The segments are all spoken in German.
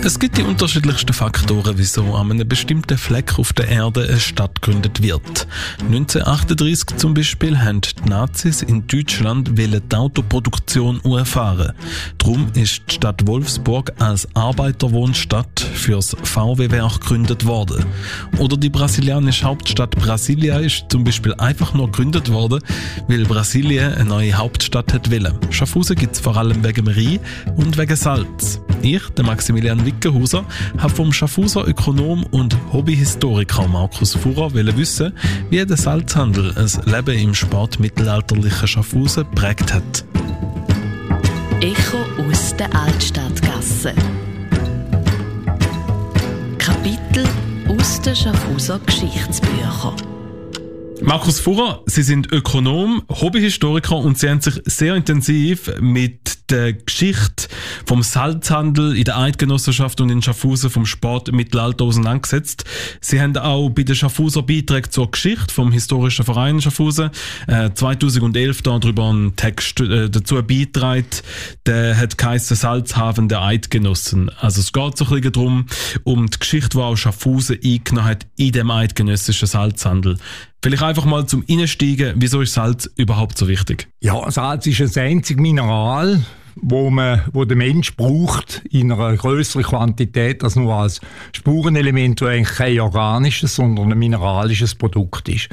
Es gibt die unterschiedlichsten Faktoren, wieso an einem bestimmten Fleck auf der Erde eine Stadt gegründet wird. 1938 zum Beispiel haben die Nazis in Deutschland die Autoproduktion erfahren. Darum ist die Stadt Wolfsburg als Arbeiterwohnstadt fürs VW-Werk gegründet worden. Oder die brasilianische Hauptstadt Brasilia ist zum Beispiel einfach nur gegründet worden, weil Brasilien eine neue Hauptstadt hat wollen. Schaffhausen gibt es vor allem wegen Rhein und wegen Salz. Ich, der Maximilian Wickenhauser, habe vom Schaffhauser Ökonom und Hobbyhistoriker Markus Fuhrer wissen, wie der Salzhandel ein Leben im spätmittelalterlichen Schaffhausen geprägt hat. Echo aus der Altstadtgasse. Kapitel aus den Schaffhauser Geschichtsbüchern. Markus Fuhrer, Sie sind Ökonom, Hobbyhistoriker und Sie haben sich sehr intensiv mit der Geschichte vom Salzhandel in der Eidgenossenschaft und in Schaffhausen vom Spätmittelalter auseinandergesetzt. Sie haben auch bei den Schaffhauser Beiträgen zur Geschichte vom Historischen Verein Schaffhausen 2011 darüber einen Text dazu beigetragen. Der hat geheissen Salzhafen der Eidgenossen. Also es geht so ein bisschen darum, um die Geschichte, die auch Schaffhausen eingenommen hat in dem eidgenössischen Salzhandel. Vielleicht einfach mal zum Einsteigen, wieso ist Salz überhaupt so wichtig? Ja, Salz ist ein einziges Mineral, wo der Mensch braucht in einer grösseren Quantität als nur als Spurenelement, das eigentlich kein organisches, sondern ein mineralisches Produkt ist.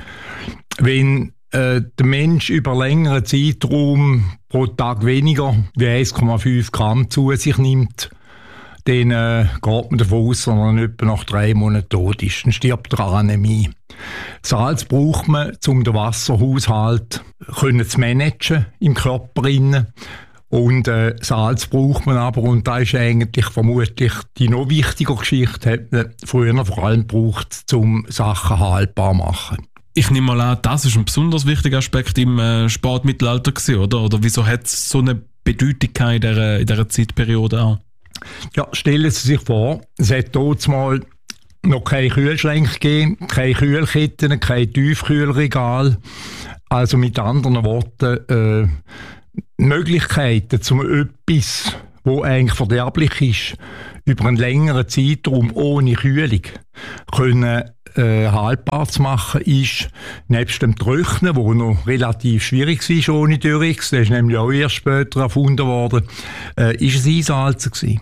Wenn der Mensch über längeren Zeitraum pro Tag weniger wie 1,5 Gramm zu sich nimmt, dann geht man davon aus, dass er etwa nach 3 Monaten tot ist. Dann stirbt er an Anämie. Salz braucht man, um den Wasserhaushalt zu managen im Körper innen. Und Salz braucht man aber, und das ist eigentlich vermutlich die noch wichtige Geschichte, hat man früher vor allem gebraucht, um Sachen haltbar zu machen. Ich nehme mal an, das ist ein besonders wichtiger Aspekt im Spätmittelalter gewesen, oder? Oder wieso hat es so eine Bedeutung in dieser Zeitperiode auch? Ja, stellen Sie sich vor, es hat dort mal noch keine Kühlschränke gegeben, keine Kühlketten, kein Tiefkühlregal. Also mit anderen Worten, Möglichkeiten, um etwas, das eigentlich verderblich ist, über einen längeren Zeitraum ohne Kühlung können haltbar zu machen, ist nebst dem Trocknen, wo noch relativ schwierig war ohne Dürrix, das ist nämlich auch erst später erfunden worden, ist es Einsalzen gewesen.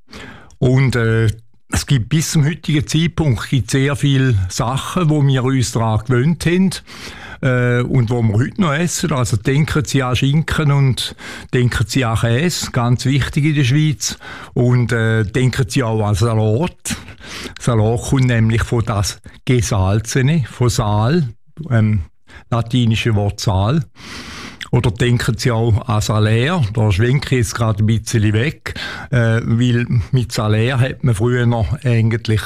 Und es gibt bis zum heutigen Zeitpunkt sehr viele Sachen, wo wir uns daran gewöhnt haben und wo wir heute noch essen. Also denken Sie an Schinken und denken Sie an Käse, ganz wichtig in der Schweiz. Und denken Sie auch an Salat. Salat kommt nämlich von das Gesalzene, von Sal, latinische Wort Sal. Oder denken Sie auch an Salär, da schwenke ich jetzt gerade ein bisschen weg, weil mit Salär hat man früher noch eigentlich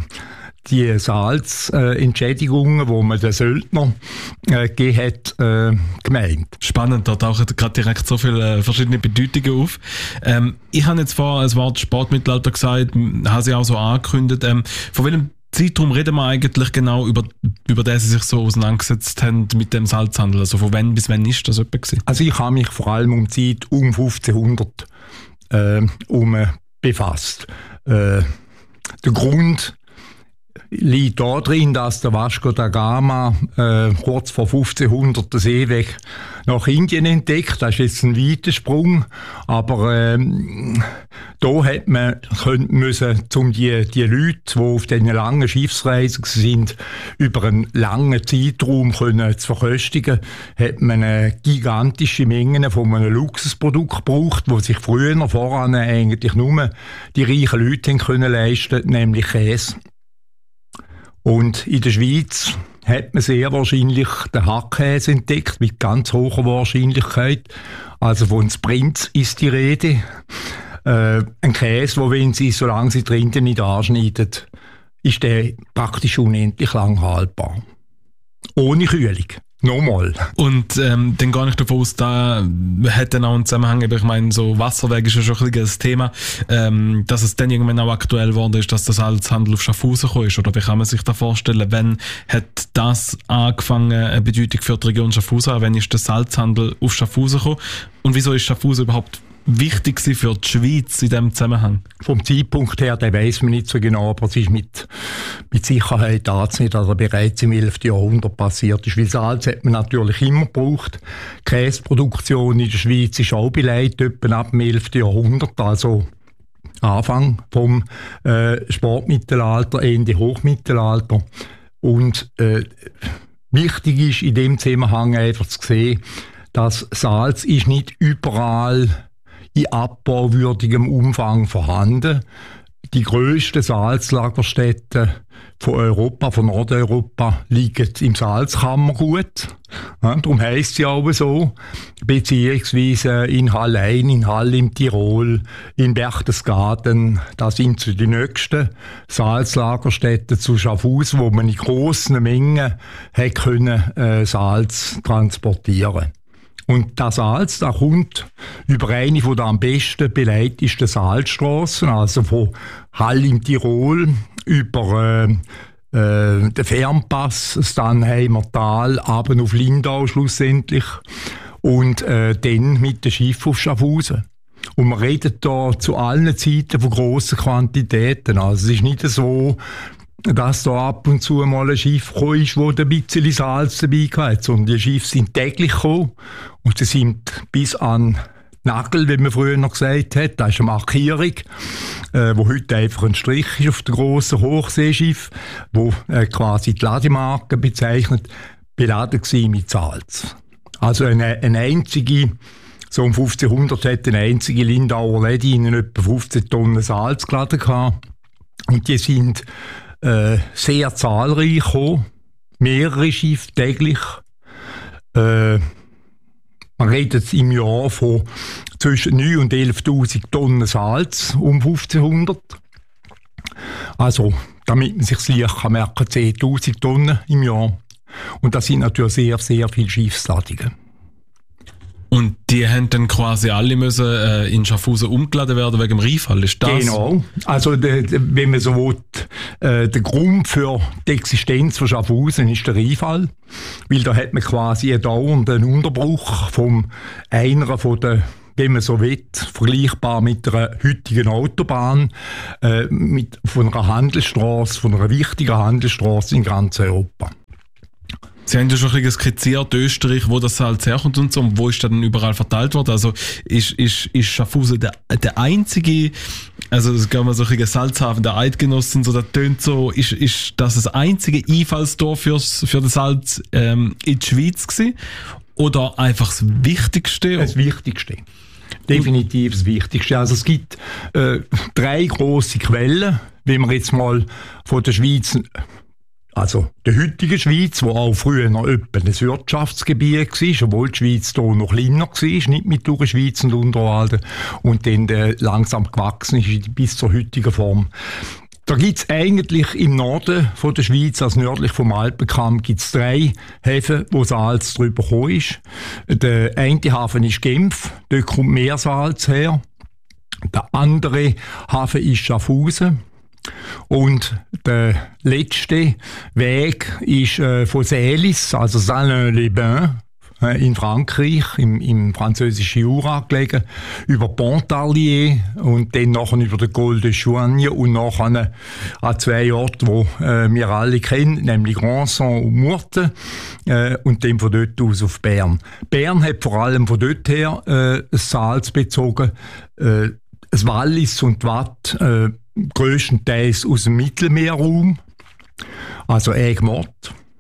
die Salzentschädigungen, die man den Söldner gegeben hat, gemeint. Spannend, da tauchen gerade direkt so viele verschiedene Bedeutungen auf. Ich habe jetzt vorher als Wort Spätmittelalter gesagt, habe Sie auch so angekündigt. Von welchem Zeitraum reden wir eigentlich genau, über den Sie sich so auseinandergesetzt haben mit dem Salzhandel? Also von wann bis wann ist das etwa gewesen? Also ich habe mich vor allem um die Zeit um 1500 befasst. Der Grund liegt darin, dass der Vasco da Gama kurz vor 1500 den Seeweg nach Indien entdeckt. Das ist jetzt ein weiter Sprung, aber da hat man müssen, um die Leute, die auf diesen langen Schiffsreisen sind, über einen langen Zeitraum können zu verköstigen, hat man eine gigantische Menge von einem Luxusprodukt gebraucht, wo sich früher voran eigentlich nur die reichen Leute können leisten, nämlich Käse. Und in der Schweiz hat man sehr wahrscheinlich den Hackkäse entdeckt, mit ganz hoher Wahrscheinlichkeit. Also von Prinz ist die Rede. Ein Käse, wo, wenn Sie, solange Sie drinnen nicht anschneiden, ist der praktisch unendlich lang haltbar. Ohne Kühlung. Nochmal. Und dann gehe ich davon aus, da hat dann auch einen Zusammenhang, ich meine, so Wasserweg ist ja schon ein bisschen das Thema, dass es dann irgendwann auch aktuell geworden ist, dass das Salzhandel auf Schaffhausen gekommen ist, oder wie kann man sich das vorstellen, wenn hat das angefangen, eine Bedeutung für die Region Schaffhausen, wenn ist der Salzhandel auf Schaffhausen gekommen und wieso ist Schaffhausen überhaupt wichtig für die Schweiz in diesem Zusammenhang? Vom Zeitpunkt her, den weiss man nicht so genau, aber es ist mit Sicherheit anzunehmen, dass er bereits im 11. Jahrhundert passiert ist. Weil Salz hat man natürlich immer gebraucht. Die Käseproduktion in der Schweiz ist auch beleidigt, etwa ab dem 11. Jahrhundert, also Anfang vom Spätmittelalter, Ende Hochmittelalter. Und wichtig ist in dem Zusammenhang einfach zu sehen, dass Salz ist nicht überall in abbauwürdigem Umfang vorhanden. Die grössten Salzlagerstätten von Europa, von Nordeuropa, liegen im Salzkammergut. Ja, darum heisst sie auch so. Beziehungsweise in Hallein, in Hall im Tirol, in Berchtesgaden. Das sind so die nächsten Salzlagerstätten zu Schaffhausen, wo man in grossen Mengen Salz transportieren konnte. Und das Salz, das kommt über eine von der am besten beleidigten Salzstrassen, also von Hall im Tirol über den Fernpass, das Dannheimer Tal, runter auf Lindau schlussendlich und dann mit dem Schiff auf Schaffhausen. Und man redet da zu allen Zeiten von grossen Quantitäten. Also es ist nicht so, dass da ab und zu mal ein Schiff gekommen ist, das ein bisschen Salz dabei hatte, sondern die Schiffe sind täglich gekommen und sie sind bis an Nagel, wie man früher noch gesagt hat, das ist eine Markierung, wo heute einfach ein Strich ist auf dem grossen Hochseeschiff, wo quasi die Lademarke bezeichnet, beladen war mit Salz. Also eine einzige, so um 1500 hat eine einzige Lindauer Lady in etwa 15 Tonnen Salz geladen gehabt. Und die sind sehr zahlreich gekommen, mehrere Schiffe täglich. Man redet im Jahr von zwischen 9.000 und 11.000 Tonnen Salz um 1500. Also, damit man sich es leicht kann merken, 10.000 Tonnen im Jahr. Und das sind natürlich sehr, sehr viele Schiffsladungen. Und die haben dann quasi alle müssen in Schaffhausen umgeladen werden wegen dem Rheinfall, ist das? Genau. Also wenn man so will, der Grund für die Existenz von Schaffhausen ist der Rheinfall, weil da hat man quasi einen dauernden Unterbruch von einer von der, wenn man so will, vergleichbar mit einer heutigen Autobahn, von einer Handelsstrasse, von einer wichtigen Handelsstrasse in ganz Europa. Sie haben ja schon ein bisschen skizziert, Österreich, wo das Salz herkommt und so, und wo ist das dann überall verteilt worden? Also ist Schaffhausen der einzige, also das kann man so ein bisschen Salzhafen der Eidgenossen, so, das tönt so, ist das einzige Einfallstor für das Salz in die Schweiz gewesen? Oder einfach das Wichtigste? Das Wichtigste. Definitiv das Wichtigste. Also es gibt 3 grosse Quellen, wenn wir jetzt mal von der Schweiz, also der heutigen Schweiz, wo auch früher noch etwa ein Wirtschaftsgebiet war, obwohl die Schweiz hier noch kleiner war, nicht mit der Schweiz und Unterwalden, und dann langsam gewachsen ist bis zur heutigen Form. Da gibt es eigentlich im Norden von der Schweiz, also nördlich vom Alpenkamm, gibt es 3 Häfen, wo Salz drüber gekommen ist. Der eine Hafen ist Genf, dort kommt mehr Salz her. Der andere Hafen ist Schaffhausen. Und der letzte Weg ist von Selis, also Salins-les-Bains, in Frankreich, im französischen Jura gelegen, über Pontarlier und dann nachher über den Col de Chouagne und nachher an 2 Orten, wo wir alle kennen, nämlich Grandson und Murten, und dann von dort aus auf Bern. Bern hat vor allem von dort her Salz bezogen, das Wallis und die Watt, grösstenteils aus dem Mittelmeerraum, also Egmont.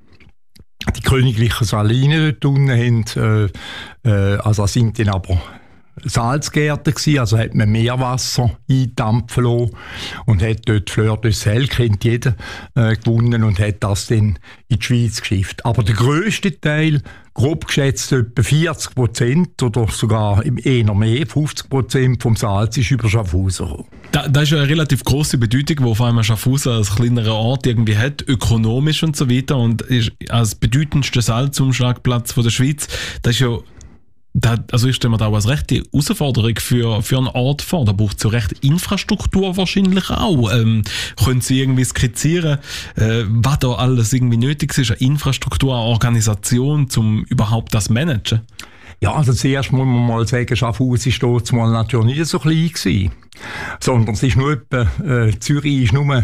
Die königlichen Salinen dort unten haben, also das sind dann aber Salzgärten gewesen, also hat man Meerwasser eindampfen lassen und hat dort Fleur de Sel, kennt jeder, gewonnen und hat das dann in die Schweiz geschifft. Aber der grösste Teil, grob geschätzt etwa 40% oder sogar eher mehr, 50% vom Salz ist über Schaffhausen gekommen. Das ist ja eine relativ grosse Bedeutung, die vor allem Schaffhausen als kleinerer Ort irgendwie hat, ökonomisch und so weiter, und ist als bedeutendster Salzumschlagplatz von der Schweiz. Das ist ja, also ich stelle mir da auch als rechte Herausforderung für einen Ort vor. Da braucht es ja recht Infrastruktur wahrscheinlich auch. Können Sie irgendwie skizzieren, was da alles irgendwie nötig ist, eine Infrastruktur, eine Organisation, um überhaupt das zu managen? Ja, also zuerst muss man mal sagen, Schaffhausen ist dort mal natürlich nicht so klein gewesen. Sondern es ist nur etwa, Zürich ist nur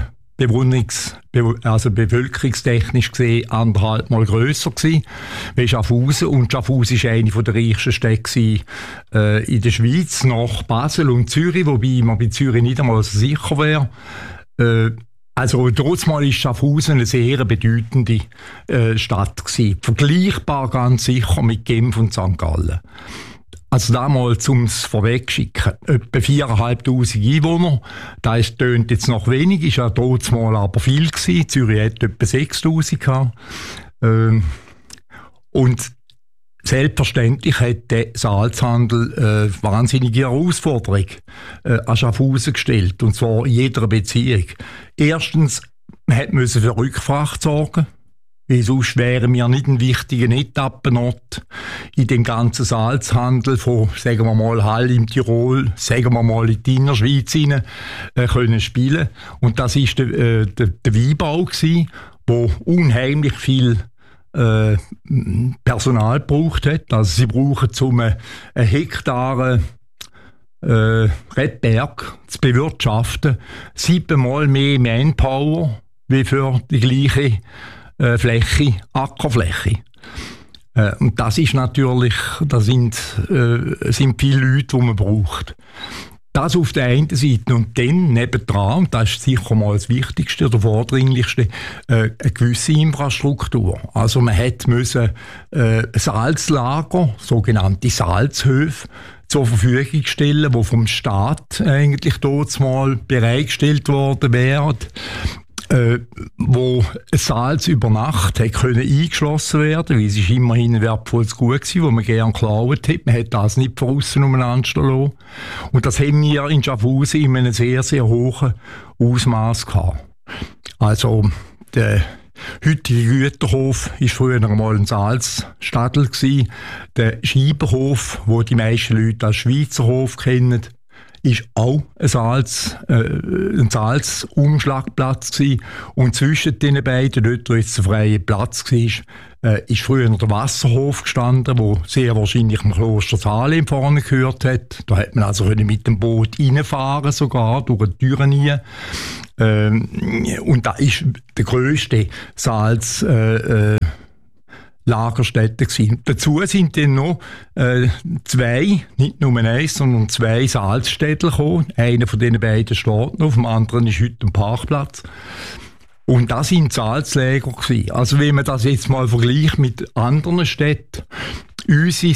bevölkerungstechnisch gesehen 1,5 Mal grösser gewesen wie Schaffhausen. Und Schaffhausen war eine der reichsten Städte in der Schweiz, nach Basel und Zürich, wobei man bei Zürich nicht einmal so sicher wäre. Also trotzdem ist Schaffhausen eine sehr bedeutende Stadt gewesen. Vergleichbar ganz sicher mit Genf und St. Gallen. Also damals, um es vorwegschicken, etwa 4'500 Einwohner. Das tönt jetzt noch wenig, ist ja trotz mal aber viel gewesen. Zürich hat etwa 6'000 gehabt. Und selbstverständlich hat der Salzhandel wahnsinnige Herausforderung an Schaffhausen gestellt. Und zwar in jeder Beziehung. Erstens, man musste für Rückfracht sorgen. Weil sonst wären wir nicht ein wichtiger Etappenort in dem ganzen Salzhandel von, sagen wir mal, Hall im Tirol, sagen wir mal in die Innerschweiz rein, können spielen. Und das war der Weinbau gewesen, wo unheimlich viel Personal gebraucht hat. Also sie brauchen, um einen Hektar Rebberg zu bewirtschaften, 7-mal mehr Manpower wie für die gleiche Fläche, Ackerfläche. Und das ist natürlich, sind viele Leute, die man braucht. Das auf der einen Seite. Und dann nebendran, und das ist sicher mal das Wichtigste oder Vordringlichste, eine gewisse Infrastruktur. Also man musste Salzlager, sogenannte Salzhöfe, zur Verfügung stellen, die vom Staat eigentlich dort mal bereitgestellt worden wären, wo Salz über Nacht eingeschlossen werden, weil es ist immerhin ein wertvolles Gut gewesen, das man gerne geklaut hat. Man hat das nicht von aussen umeinander lassen. Und das haben wir in Schaffhausen in einem sehr, sehr hohen Ausmaß gehabt. Also, der heutige Güterhof war früher einmal ein Salzstadel gewesen. Der Scheibenhof, wo die meisten Leute als Schweizer Hof kennen, ist auch ein Salzumschlagplatz gewesen. Und zwischen den beiden, dort wo jetzt der freie Platz war, ist früher der Wasserhof gestanden, wo sehr wahrscheinlich dem Kloster Salem vorne gehört hat. Da hat man also mit dem Boot reinfahren, sogar durch die Türen nie. Und da ist der grösste Salz Lagerstätten gewesen. Dazu sind dann noch zwei, nicht nur eins, sondern zwei Salzstädte gekommen. Einer von diesen beiden steht noch, auf dem anderen ist heute ein Parkplatz. Und das sind Salzläger gewesen. Also wenn man das jetzt mal vergleicht mit anderen Städten, unsere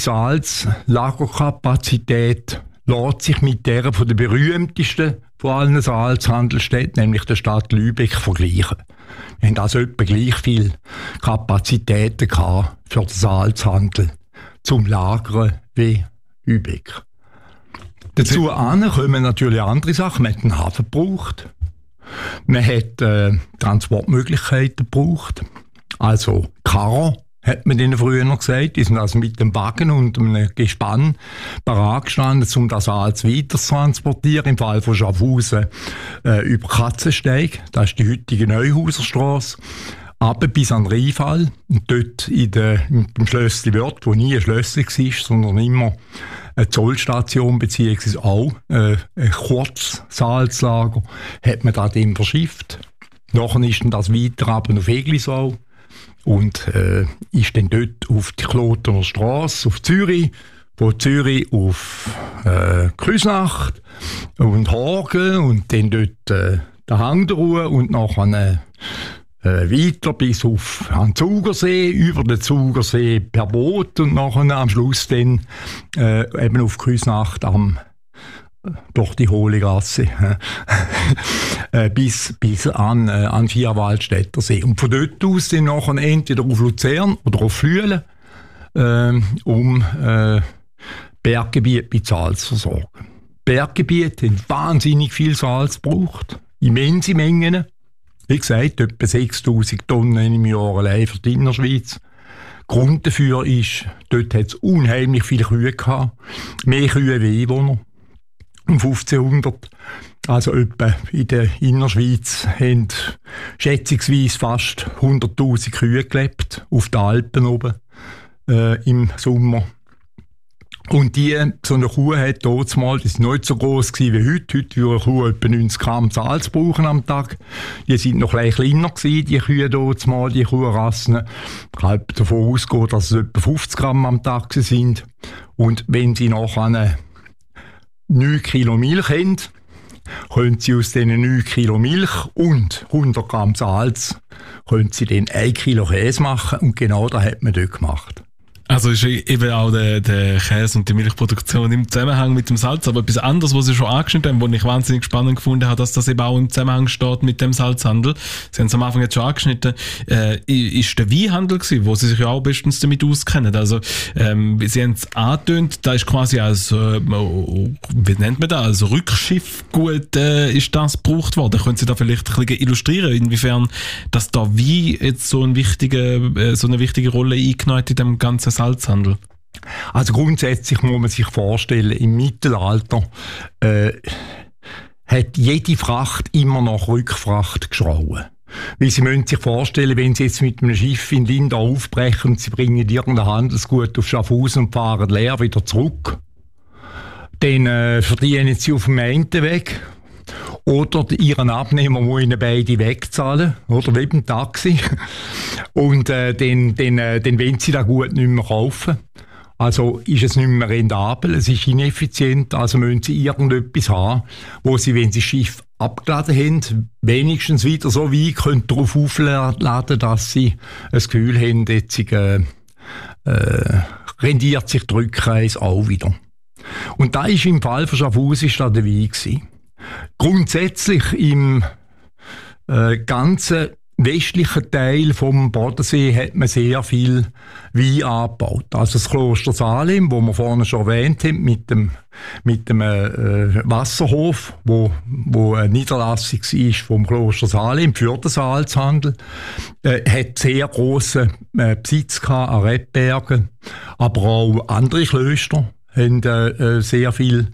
Salzlagerkapazität lässt sich mit der von der berühmtesten von allen Salzhandelsstädten, nämlich der Stadt Lübeck, vergleichen. Wir haben also etwa gleich viel Kapazitäten gehabt für den Salzhandel zum Lagern wie Lübeck. Dazu kommen natürlich andere Sachen. Man hat einen Hafen gebraucht. Man hat Transportmöglichkeiten gebraucht. Also Karren, hat man denen früher noch gesagt. Die sind also mit dem Wagen und einem Gespann parat gestanden, um das Salz weiter zu transportieren. Im Fall von Schaffhausen über Katzensteig, das ist die heutige Neuhauserstrasse, runter bis an den Rheinfall. Und dort im Schlössli Wörth, wo nie ein Schlössli war, sondern immer eine Zollstation beziehungsweise auch ein Kurzsalzlager, hat man da dem verschifft. Nachher ist dann das weiter ab auf Eglisau. Und ist dann dort auf die Klotener Strasse, auf Zürich, von Zürich auf Küsnacht und Horgen und dann dort der Hang der Ruhe und nachher weiter bis auf an den Zugersee, über den Zugersee per Boot und nachher am Schluss dann eben auf Küsnacht durch die Hohle Gasse bis an Vierwaldstätter See. Und von dort aus dann nachher entweder auf Luzern oder auf Flüelen, Berggebiet mit Salz zu versorgen. Berggebiete haben wahnsinnig viel Salz gebraucht, immense Mengen. Wie gesagt, etwa 6'000 Tonnen im Jahr allein für die Innerschweiz. Grund dafür ist, dort hat es unheimlich viele Kühe gehabt, mehr Kühe wie Einwohner. Um 1500, also etwa in der Innerschweiz, haben schätzungsweise fast 100'000 Kühe gelebt, auf den Alpen oben im Sommer. Und so eine Kuh hat damals, das war nicht so gross wie heute. Heute würde eine Kuh etwa 90 Gramm Salz brauchen am Tag. Die sind noch ein bisschen kleiner gewesen, die Kühe damals, die Kuhrassen. Ich kann davon ausgehen, dass es etwa 50 Gramm am Tag sind. Und wenn sie nachher 9 Kilo Milch haben, können sie aus diesen 9 Kilo Milch und 100 Gramm Salz, können sie dann 1 Kilo Käse machen. Und genau das hat man dort gemacht. Also ist eben auch der Käse und die Milchproduktion im Zusammenhang mit dem Salz, aber etwas anderes, was Sie schon angeschnitten haben, was ich wahnsinnig spannend gefunden habe, dass das eben auch im Zusammenhang steht mit dem Salzhandel. Sie haben es am Anfang jetzt schon angeschnitten, ist der Weinhandel gewesen, wo Sie sich ja auch bestens damit auskennen. Also Sie haben es angetönt, da ist quasi als, wie nennt man das, als Rückschiffgut ist das gebraucht worden. Können Sie da vielleicht ein bisschen illustrieren, inwiefern dass da Wein jetzt so eine wichtige Rolle eingenommen hat in dem ganzen Salzhandel? Also grundsätzlich muss man sich vorstellen, im Mittelalter hat jede Fracht immer nach Rückfracht geschrauen. Weil Sie müssen sich vorstellen, wenn Sie jetzt mit einem Schiff in Lindau aufbrechen und Sie bringen irgendein Handelsgut auf Schaffhausen und fahren leer wieder zurück, dann verdienen Sie auf dem einen Weg. Oder Ihren Abnehmer muss Ihnen beide wegzahlen, oder wie beim Taxi. Und dann wollen Sie das Gut nicht mehr kaufen. Also ist es nicht mehr rentabel, es ist ineffizient, also müssen Sie irgendetwas haben, wo Sie, wenn Sie das Schiff abgeladen haben, wenigstens wieder so weit können darauf aufladen, dass Sie ein Gefühl haben, jetzt rendiert sich die Rückreise auch wieder. Und da ist im Fall von Schaffhausen der Wein gewesen. Grundsätzlich im ganzen westlichen Teil vom Bodensee hat man sehr viel Wein angebaut. Also das Kloster Salem, wo wir vorhin schon erwähnt haben, mit dem Wasserhof, wo eine Niederlassung war vom Kloster Salem für den Salzhandel, hat sehr grossen Besitz gehabt an Rebbergen, aber auch andere Klöster haben sehr viel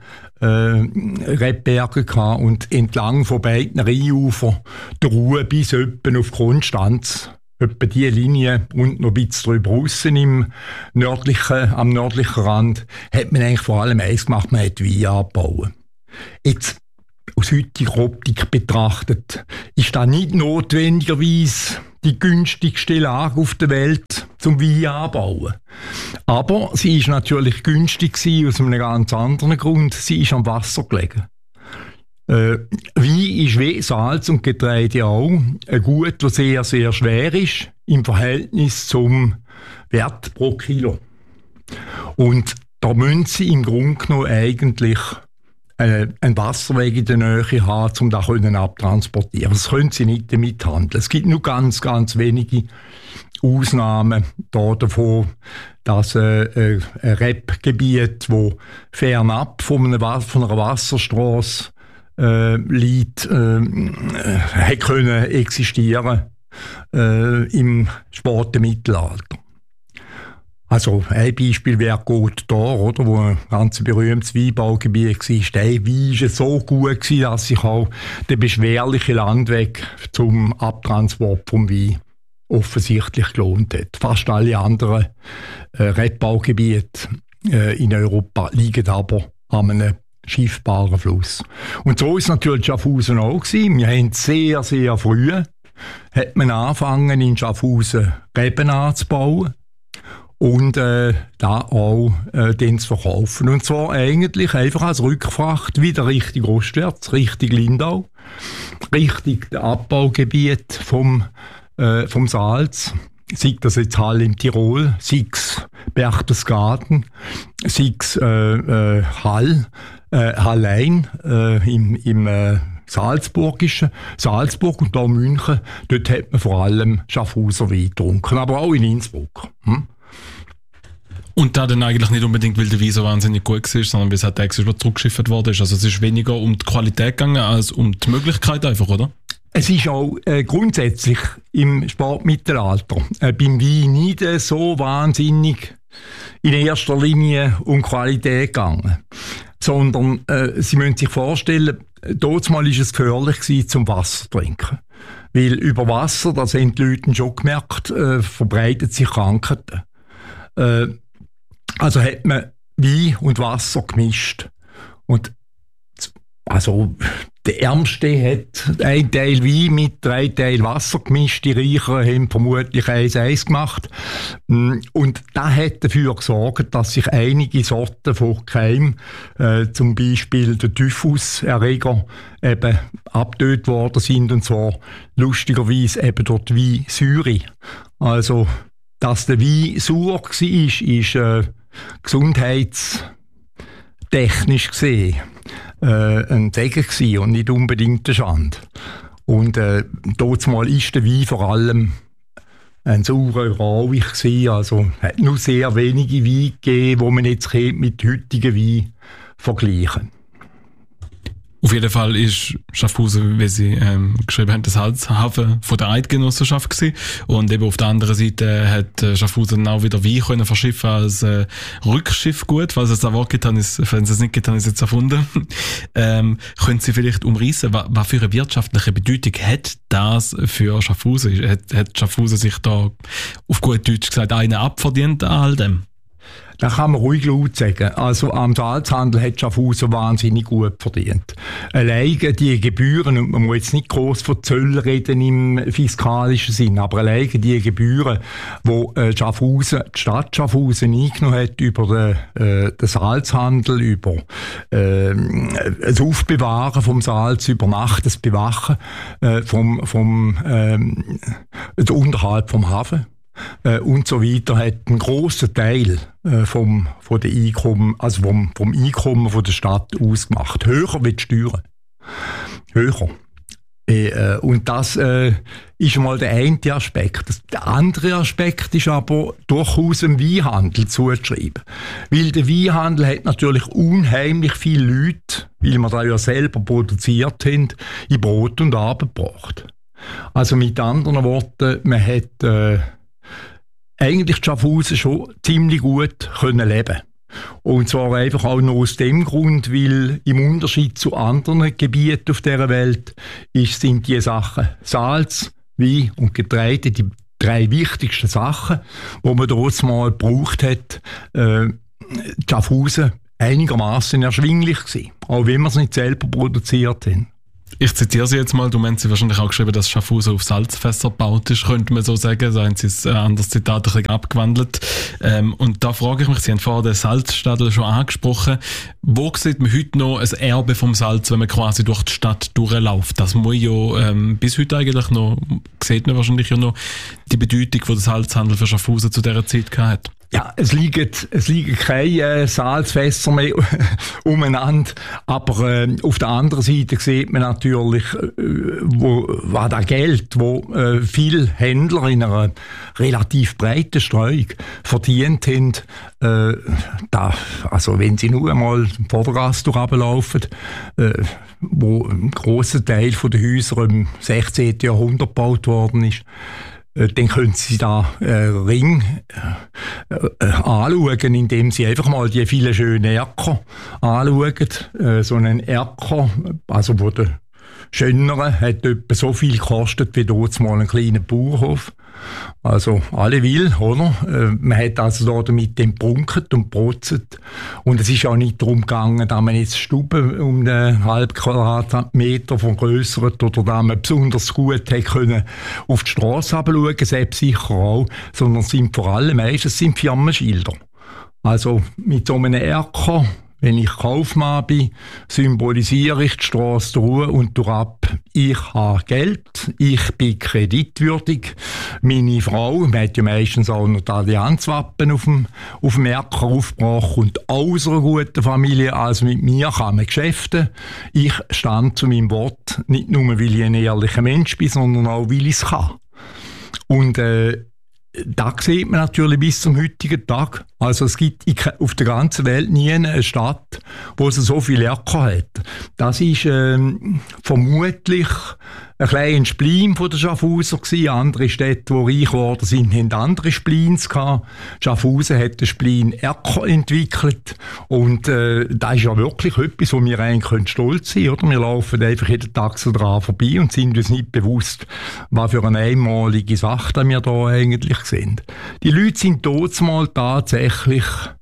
Rebberge gehabt und entlang von beiden Rheinufern der Ruhe bis etwa auf Konstanz, etwa diese Linie und noch ein bisschen drüber aussen am nördlichen Rand, hat man eigentlich vor allem eins gemacht, man hat Wein angebaut. Jetzt, aus heutiger Optik betrachtet, ist das nicht notwendigerweise die günstigste Lage auf der Welt zum Wein anbauen. Aber sie ist natürlich günstig aus einem ganz anderen Grund. Sie ist am Wasser gelegen. Wein ist wie Salz und Getreide auch ein Gut, das sehr, sehr schwer ist im Verhältnis zum Wert pro Kilo. Und da müssen Sie im Grunde genommen eigentlich einen Wasserweg in der Nähe haben, um das abtransportieren. Das können Sie nicht damit handeln. Es gibt nur ganz, ganz wenige Ausnahmen davon, dass ein Rebgebiet, das fernab von einer Wasserstrasse liegt, hat können existieren im späten Mittelalter. Also ein Beispiel wäre Côte d'Or, oder, wo ein ganz berühmtes Weinbaugebiet war. Der Wein war so gut, dass sich auch der beschwerliche Landweg zum Abtransport vom Wein offensichtlich gelohnt hat. Fast alle anderen Rebbaugebiete in Europa liegen aber an einem schiffbaren Fluss. Und so ist natürlich Schaffhausen auch gewesen. Wir haben sehr, sehr früh hat man angefangen, in Schaffhausen Reben anzubauen. Und da auch den zu verkaufen. Und zwar eigentlich einfach als Rückfracht wieder Richtung ostwärts, Richtung Lindau, Richtung das Abbaugebiet vom Salz. Sei das jetzt Hall im Tirol, sei es Berchtesgaden, sei es Hallein im Salzburgischen, Salzburg und da München, dort hat man vor allem Schaffhauser Wein getrunken, aber auch in Innsbruck. Und da dann eigentlich nicht unbedingt, weil der Wein so wahnsinnig gut war, sondern weil es halt tagsüber zurückgeschifft worden ist. Also es ist weniger um die Qualität gegangen, als um die Möglichkeit einfach, oder? Es ist auch grundsätzlich im Spätmittelalter beim Wein nicht so wahnsinnig in erster Linie um Qualität gegangen. Sondern Sie müssen sich vorstellen, damals war es gefährlich zum Wasser zu trinken. Weil über Wasser, das haben die Leute schon gemerkt, verbreitet sich Krankheiten. Also hat man Wein und Wasser gemischt. Und also der Ärmste hat 1 Teil Wein mit 3 Teil Wasser gemischt, die Reicheren haben vermutlich 1 gemacht. Und das hat dafür gesorgt, dass sich einige Sorten von Keim, zum Beispiel der Typhuserreger, eben abgetötet worden sind, und zwar lustigerweise eben durch die Weinsäure. Also, dass der Wein sauer war, ist gesundheitstechnisch gesehen ein Segen gewesen und nicht unbedingt eine Schande. Und dort mal ist der Wein vor allem ein saurer Rauch gewesen, also hat nur sehr wenige Weine gegeben, die man jetzt mit heutigen Wein vergleichen. Auf jeden Fall ist Schaffhausen, wie Sie geschrieben haben, das Halshafen von der Eidgenossenschaft gewesen. Und eben auf der anderen Seite hat Schaffhausen auch wieder Wein können verschiffen als Rückschiffgut. Falls es das Wort gibt, wenn es es nicht gibt, habe ich es jetzt erfunden. Können Sie vielleicht umreissen, was für eine wirtschaftliche Bedeutung hat das für Schaffhausen? Hat Schaffhausen sich da auf gut Deutsch gesagt einen abverdient an all dem? Das kann man ruhig laut sagen. Also am Salzhandel hat Schaffhausen wahnsinnig gut verdient. Alleine die Gebühren, und man muss jetzt nicht gross von Zöllen reden im fiskalischen Sinn, aber alleine die Gebühren, die Schaffhausen, die Stadt Schaffhausen eingenommen hat über den Salzhandel, über das Aufbewahren vom Salz, über Nacht, das Bewachen vom Unterhalt vom Hafen. Und so weiter, hat einen grossen Teil vom Einkommen von der Stadt ausgemacht. Höher wie die Steuern. Höher. Und das ist mal der eine Aspekt. Der andere Aspekt ist aber durchaus dem Weinhandel zuzuschreiben. Weil der Weinhandel hat natürlich unheimlich viele Leute, weil wir da ja selber produziert haben, in Brot und Arbeit gebracht. Also mit anderen Worten, man hat eigentlich die Schaffhausen schon ziemlich gut können leben. Und zwar einfach auch nur aus dem Grund, weil im Unterschied zu anderen Gebieten auf dieser Welt sind die Sachen Salz, Wein und Getreide die 3 wichtigsten Sachen, die man dort mal gebraucht hat, die Schaffhausen einigermaßen erschwinglich gewesen, auch wenn wir es nicht selber produziert haben. Ich zitiere Sie jetzt mal, du meinst, Sie wahrscheinlich auch geschrieben, dass Schaffhausen auf Salzfässer gebaut ist, könnte man so sagen. So haben Sie ein anderes Zitat ein bisschen abgewandelt. Und da frage ich mich, Sie haben vorher den Salzstadel schon angesprochen. Wo sieht man heute noch ein Erbe vom Salz, wenn man quasi durch die Stadt durchläuft? Das muss ja bis heute eigentlich noch, sieht man wahrscheinlich ja noch die Bedeutung, die der Salzhandel für Schaffhausen zu dieser Zeit gehabt hat. Ja, es liegen keine Salzfässer mehr umeinander, aber auf der anderen Seite sieht man natürlich, was das Geld, wo viele Händler in einer relativ breiten Streuung verdient haben, also wenn sie nur einmal vor der Gasse runterlaufen, wo ein grosser Teil der Häuser im 16. Jahrhundert gebaut worden ist, dann können Sie da Ring anschauen, indem Sie einfach mal die vielen schönen Erker anschauen. So einen Erker, also wo der schönere, hat etwa so viel gekostet wie dort mal ein kleiner Bauernhof. Also alle will, oder? Man hat also da damit prunket und protzet. Und es ist auch nicht darum gegangen, dass man jetzt Stuben um einen halben Quadratmeter vergrössert oder dass man besonders gut hätte können auf die Strasse herabschauen, selbst sicher auch, sondern es sind vor allem meistens Firmenschilder. Also mit so einem Erker, wenn ich Kaufmann bin, symbolisiere ich die Strasse durch und durchab. Ich habe Geld, ich bin kreditwürdig. Meine Frau, man hat ja meistens auch noch das Allianzwappen auf dem Erker aufgebracht, und aus einer guten Familie, also mit mir, kann man geschäften. Ich stand zu meinem Wort, nicht nur, weil ich ein ehrlicher Mensch bin, sondern auch, weil ich es kann. Und da sieht man natürlich bis zum heutigen Tag. Also es gibt auf der ganzen Welt nie eine Stadt, wo es so viele Erker hat. Das ist vermutlich ein kleiner Spleen von der Schaffhauser gewesen. Andere Städte, die reich geworden sind, haben andere Spleens gehabt. Schaffhausen hat den Spleen Erker entwickelt. Und das ist ja wirklich etwas, wo wir eigentlich stolz sein können. Oder? Wir laufen einfach jeden Tag so dran vorbei und sind uns nicht bewusst, was für eine einmalige Sache wir da eigentlich sind. Die Leute sind dort mal tatsächlich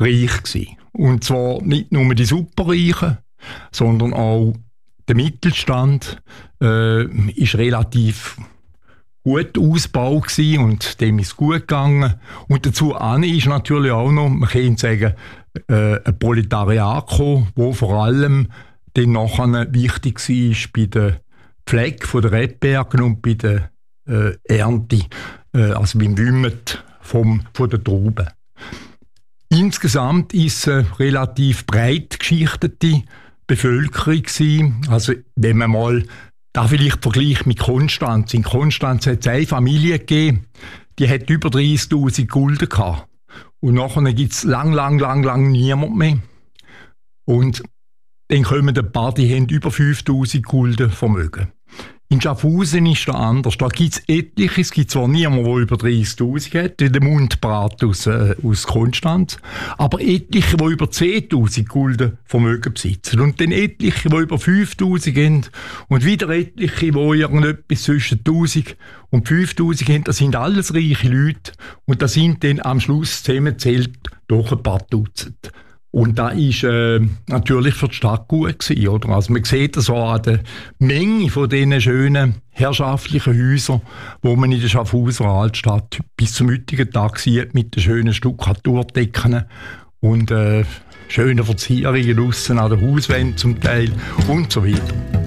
reich gewesen. Und zwar nicht nur die Superreichen, sondern auch der Mittelstand ist relativ gut ausgebaut gewesen und dem ist gut gegangen. Und dazu ist natürlich auch noch, man könnte sagen, ein Proletariat gekommen, wo vor allem dann nachher wichtig war bei der Pflege der Rebberge und bei der Ernte, also beim Wümmet von der Trauben. Insgesamt ist es eine relativ breit geschichtete Bevölkerung gewesen. Also wenn man mal da vielleicht vergleicht mit Konstanz. In Konstanz hat es eine Familie gegeben, die hat über 30'000 Gulden gehabt. Und nachher gibt es lang niemand mehr. Und dann kommen ein paar, die haben über 5'000 Gulden Vermögen. In Schaffhausen ist das anders. Da gibt es etliche. Es gibt zwar niemanden, der über 30'000 hat, wie der Mundbrat aus Konstanz, aber etliche, die über 10'000 Gulden Vermögen besitzen. Und dann etliche, die über 5'000 haben. Und wieder etliche, die irgendetwas zwischen 1'000 und 5'000 haben. Das sind alles reiche Leute. Und das sind dann am Schluss zusammengezählt doch ein paar Dutzend. Und da ist natürlich für die Stadt gut gewesen, oder? Also man sieht das auch an der Menge von diesen schönen herrschaftlichen Häusern, wo man in der Schaffhauser Altstadt bis zum heutigen Tag sieht, mit den schönen Stuckaturdecken und schönen Verzierungen draussen an der Hauswände zum Teil und so weiter.